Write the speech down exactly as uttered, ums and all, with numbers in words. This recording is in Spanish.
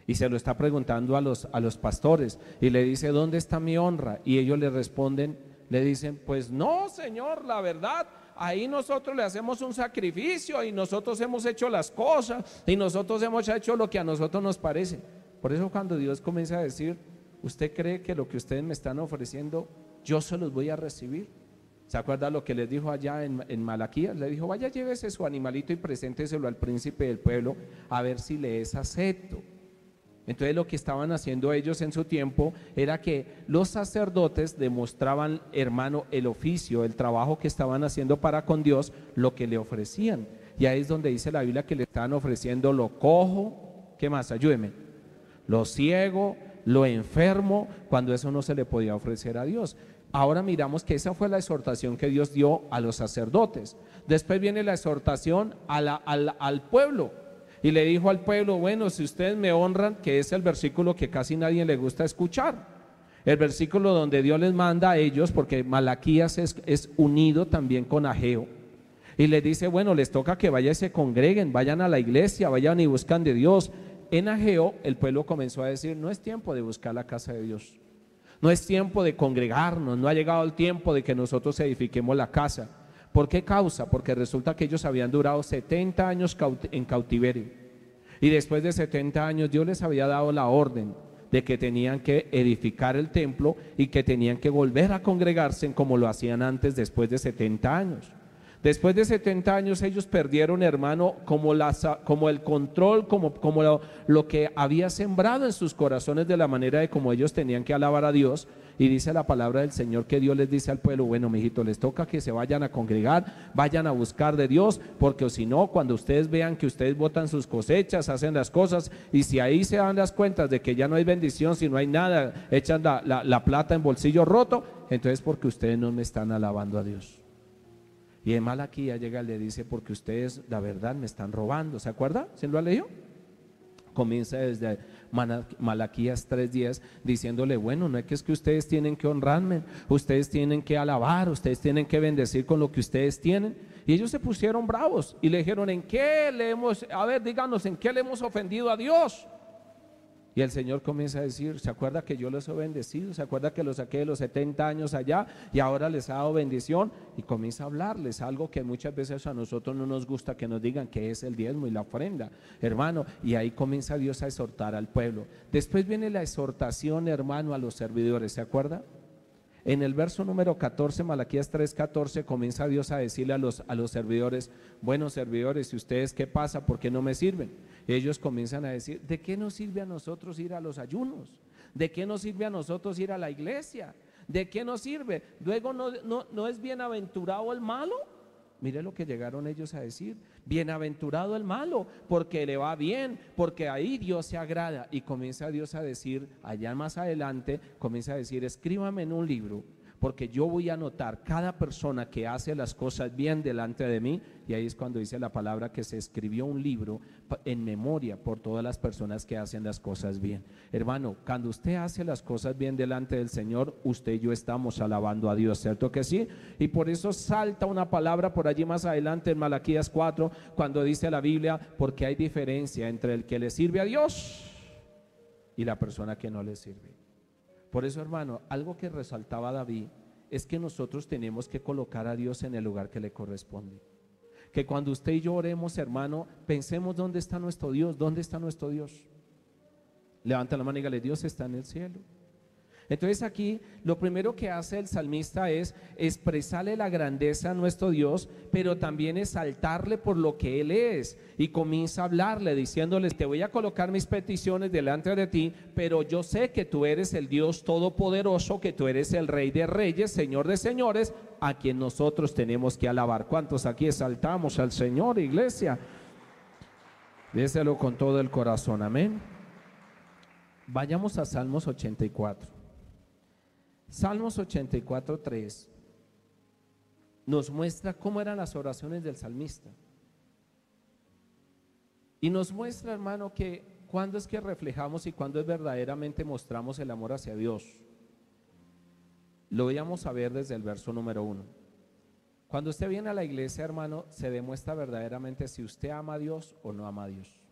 Y se lo está preguntando a los, a los pastores y le dice, ¿dónde está mi honra? Y ellos le responden, le dicen, pues no, Señor, la verdad, ahí nosotros le hacemos un sacrificio y nosotros hemos hecho las cosas y nosotros hemos hecho lo que a nosotros nos parece. Por eso cuando Dios comienza a decir, ¿usted cree que lo que ustedes me están ofreciendo, yo se los voy a recibir? ¿Se acuerda lo que les dijo allá en, en Malaquías? Le dijo, vaya, llévese su animalito y presénteselo al príncipe del pueblo a ver si le es acepto. Entonces lo que estaban haciendo ellos en su tiempo era que los sacerdotes demostraban, hermano, el oficio, el trabajo que estaban haciendo para con Dios, lo que le ofrecían. Y ahí es donde dice la Biblia que le estaban ofreciendo lo cojo, ¿qué más? Ayúdeme. Lo ciego, lo enfermo, cuando eso no se le podía ofrecer a Dios. Ahora miramos que esa fue la exhortación que Dios dio a los sacerdotes. Después viene la exhortación a la, al, al pueblo. Y le dijo al pueblo, bueno, si ustedes me honran, que es el versículo que casi nadie le gusta escuchar. El versículo donde Dios les manda a ellos, porque Malaquías es, es unido también con Ageo. Y les dice, bueno, les toca que vayan y se congreguen, vayan a la iglesia, vayan y buscan de Dios. En Ageo el pueblo comenzó a decir, no es tiempo de buscar la casa de Dios. No es tiempo de congregarnos, no ha llegado el tiempo de que nosotros edifiquemos la casa. ¿Por qué causa? Porque resulta que ellos habían durado setenta años en cautiverio. Y después de setenta años Dios les había dado la orden de que tenían que edificar el templo y que tenían que volver a congregarse como lo hacían antes después de setenta años. Después de setenta años ellos perdieron, hermano, como, la, como el control, como, como lo, lo que había sembrado en sus corazones de la manera de como ellos tenían que alabar a Dios. Y dice la palabra del Señor que Dios les dice al pueblo, bueno, mijito, les toca que se vayan a congregar, vayan a buscar de Dios, porque si no, cuando ustedes vean que ustedes botan sus cosechas, hacen las cosas, y si ahí se dan las cuentas de que ya no hay bendición, si no hay nada, echan la, la, la plata en bolsillo roto, entonces porque ustedes no me están alabando a Dios. Y en Malaquías llega y le dice, porque ustedes la verdad me están robando. ¿Se acuerda? ¿Se lo ha leído? Comienza desde Malaquías tres diez diciéndole, bueno, no es que es que ustedes tienen que honrarme, ustedes tienen que alabar, ustedes tienen que bendecir con lo que ustedes tienen. Y ellos se pusieron bravos y le dijeron, ¿en qué le hemos, a ver, díganos, ¿en qué le hemos ofendido a Dios? Y el Señor comienza a decir, ¿se acuerda que yo los he bendecido? ¿Se acuerda que los saqué de los setenta años allá y ahora les ha dado bendición? Y comienza a hablarles algo que muchas veces a nosotros no nos gusta que nos digan, que es el diezmo y la ofrenda, hermano. Y ahí comienza Dios a exhortar al pueblo. Después viene la exhortación, hermano, a los servidores, ¿se acuerda? En el verso número catorce, Malaquías tres catorce, comienza Dios a decirle a los, a los servidores, buenos servidores, ¿y ustedes qué pasa? ¿Por qué no me sirven? Ellos comienzan a decir, ¿de qué nos sirve a nosotros ir a los ayunos? ¿De qué nos sirve a nosotros ir a la iglesia? ¿De qué nos sirve? Luego no, no, no es bienaventurado el malo. Mire lo que llegaron ellos a decir, bienaventurado el malo, porque le va bien, porque ahí Dios se agrada. Y comienza Dios a decir, allá más adelante, comienza a decir, escríbame en un libro, porque yo voy a anotar cada persona que hace las cosas bien delante de mí. Y ahí es cuando dice la palabra que se escribió un libro en memoria por todas las personas que hacen las cosas bien. Hermano, cuando usted hace las cosas bien delante del Señor, usted y yo estamos alabando a Dios, ¿cierto que sí? Y por eso salta una palabra por allí más adelante en Malaquías cuatro, cuando dice la Biblia, porque hay diferencia entre el que le sirve a Dios y la persona que no le sirve. Por eso, hermano, algo que resaltaba David es que nosotros tenemos que colocar a Dios en el lugar que le corresponde. Que cuando usted y yo oremos, hermano, pensemos dónde está nuestro Dios, dónde está nuestro Dios. Levanta la mano y dígale, Dios está en el cielo. Entonces aquí lo primero que hace el salmista es expresarle la grandeza a nuestro Dios, pero también exaltarle por lo que Él es, y comienza a hablarle diciéndoles, te voy a colocar mis peticiones delante de ti, pero yo sé que tú eres el Dios todopoderoso, que tú eres el Rey de reyes, Señor de señores, a quien nosotros tenemos que alabar. ¿Cuántos aquí exaltamos al Señor, iglesia? Déselo con todo el corazón, amén. Vayamos a Salmos ochenta y cuatro. Salmos ochenta y cuatro, tres nos muestra cómo eran las oraciones del salmista. Y nos muestra, hermano, que cuándo es que reflejamos y cuándo es verdaderamente mostramos el amor hacia Dios. Lo vamos a ver desde el verso número uno. Cuando usted viene a la iglesia, hermano, se demuestra verdaderamente si usted ama a Dios o no ama a Dios.